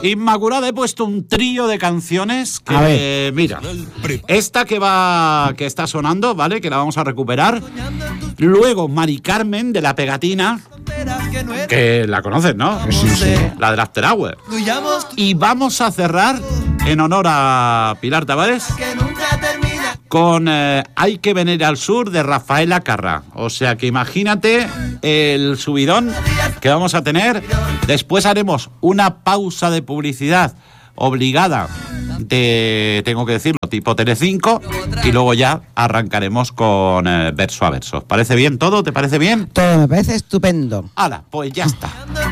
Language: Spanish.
Inmaculada, he puesto un trío de canciones que, mira, esta que está sonando, ¿vale? Que la vamos a recuperar. Luego, Mari Carmen, de La Pegatina, que la conoces, ¿no? Sí. La del After Hour. Y vamos a cerrar, en honor a Pilar Tavares, con Hay que venir al sur, de Rafaela Carrà. O sea que imagínate el subidón que vamos a tener. Después haremos una pausa de publicidad obligada tengo que decirlo, tipo Telecinco, y luego ya arrancaremos con verso a verso. ¿Parece bien todo? ¿Te parece bien? Todo me parece estupendo. ¡Hala! Pues ya está.